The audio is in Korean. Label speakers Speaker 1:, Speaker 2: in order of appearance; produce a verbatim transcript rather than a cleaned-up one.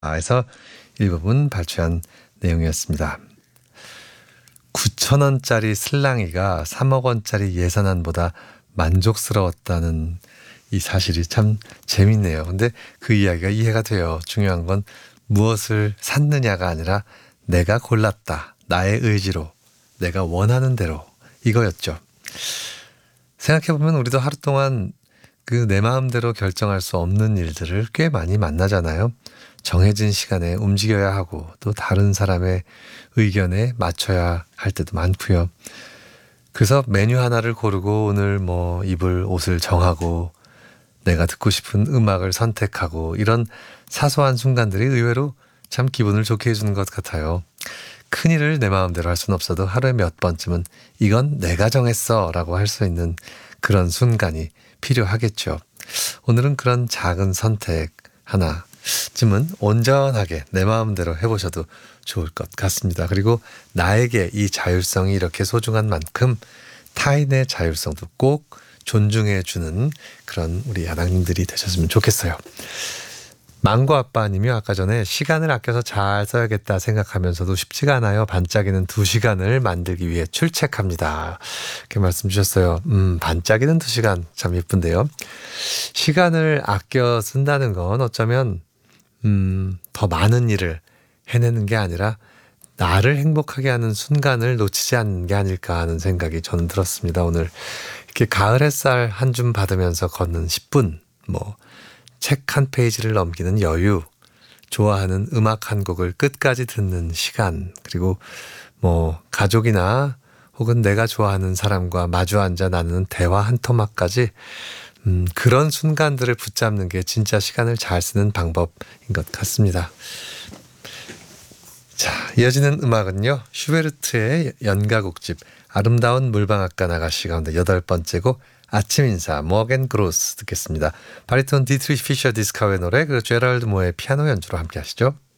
Speaker 1: 에서 일부분 발췌한 내용이었습니다. 구천 원짜리 슬랑이가 삼억 원짜리 예산안보다 만족스러웠다는 이 사실이 참 재밌네요. 근데 그 이야기가 이해가 돼요. 중요한 건 무엇을 샀느냐가 아니라 내가 골랐다. 나의 의지로, 내가 원하는 대로 이거였죠. 생각해보면 우리도 하루 동안 그 내 마음대로 결정할 수 없는 일들을 꽤 많이 만나잖아요. 정해진 시간에 움직여야 하고 또 다른 사람의 의견에 맞춰야 할 때도 많고요. 그래서 메뉴 하나를 고르고 오늘 뭐 입을 옷을 정하고 내가 듣고 싶은 음악을 선택하고 이런 사소한 순간들이 의외로 참 기분을 좋게 해주는 것 같아요. 큰일을 내 마음대로 할 수는 없어도 하루에 몇 번쯤은 이건 내가 정했어 라고 할 수 있는 그런 순간이 필요하겠죠. 오늘은 그런 작은 선택 하나쯤은 온전하게 내 마음대로 해보셔도 좋을 것 같습니다. 그리고 나에게 이 자율성이 이렇게 소중한 만큼 타인의 자율성도 꼭 존중해주는 그런 우리 야당님들이 되셨으면 좋겠어요. 망고 아빠님이 아까 전에 시간을 아껴서 잘 써야겠다 생각하면서도 쉽지가 않아요. 반짝이는 두 시간을 만들기 위해 출첵합니다. 이렇게 말씀 주셨어요. 음, 반짝이는 두 시간 참 예쁜데요. 시간을 아껴 쓴다는 건 어쩌면 음, 더 많은 일을 해내는 게 아니라 나를 행복하게 하는 순간을 놓치지 않는 게 아닐까 하는 생각이 저는 들었습니다. 오늘 이렇게 가을 햇살 한 줌 받으면서 걷는 십 분, 뭐 책 한 페이지를 넘기는 여유, 좋아하는 음악 한 곡을 끝까지 듣는 시간, 그리고 뭐 가족이나 혹은 내가 좋아하는 사람과 마주 앉아 나누는 대화 한 토막까지 음, 그런 순간들을 붙잡는 게 진짜 시간을 잘 쓰는 방법인 것 같습니다. 자, 이어지는 음악은요. 슈베르트의 연가곡집 아름다운 물방앗간 아가씨 가운데 여덟 번째 곡 아침 인사 모겐 그로스 듣겠습니다. 바리톤 디트리히 피셔 디스카우의 노래 그리고 제럴드 모의 피아노 연주로 함께 하시죠.